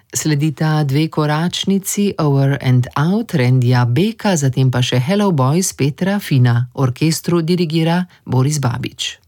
Sledita dve koračnici Over and Out Randija Beka, zatem pa še Hello Boys Petra Fina. Orkestru dirigira Boris Babič.